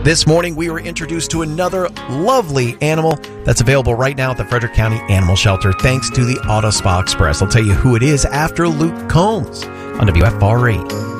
This morning, we were introduced to another lovely animal that's available right now at the Frederick County Animal Shelter, thanks to the Auto Spa Express. I'll tell you who it is after Luke Combs on WFRE.